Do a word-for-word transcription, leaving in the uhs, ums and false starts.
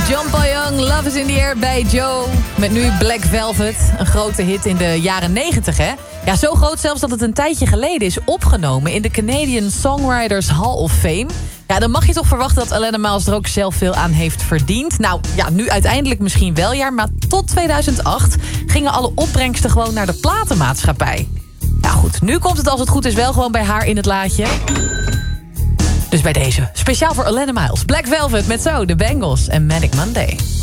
John Paul Young, Love is in the Air bij Joe. Met nu Black Velvet, een grote hit in de jaren negentig, hè? Ja, zo groot zelfs dat het een tijdje geleden is opgenomen... in de Canadian Songwriters Hall of Fame. Ja, dan mag je toch verwachten dat Alannah Myles er ook zelf veel aan heeft verdiend. Nou, ja, nu uiteindelijk misschien wel, ja, maar tot tweeduizend acht... gingen alle opbrengsten gewoon naar de platenmaatschappij. Ja goed, nu komt het als het goed is wel gewoon bij haar in het laadje... Dus bij deze, speciaal voor Alannah Myles, Black Velvet met zo, de Bangles en Manic Monday.